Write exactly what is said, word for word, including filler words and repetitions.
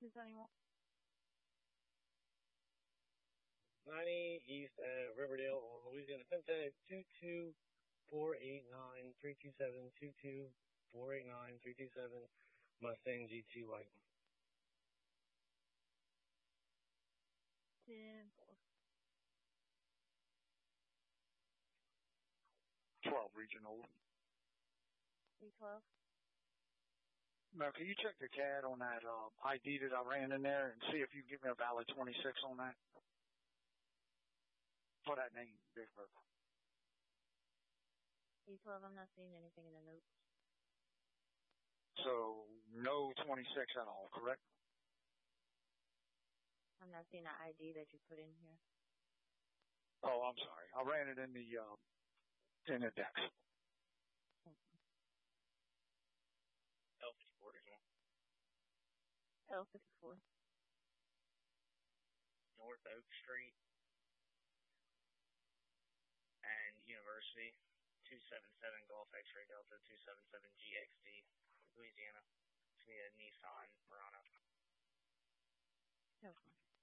two seventy-one. ninety East at Riverdale, Louisiana. Pimtag two two four eight nine three two seven two two four eight nine three two seven Mustang G T White. ten four. twelve regional. three twelve. Now, can you check the C A D on that uh, I D that I ran in there and see if you can give me a valid twenty-six on that? For that name, Big Bird. three twelve, I'm not seeing anything in the notes. So, no twenty-six at all, correct? I'm not seeing the I D that you put in here. Oh, I'm sorry. I ran it in the, uh, in the decks. L fifty-four, regional. L fifty-four. North Oak Street and University, two seven seven Golf X-Ray Delta two seven seven G X D, Louisiana. It's going to be a Nissan Murano. Okay.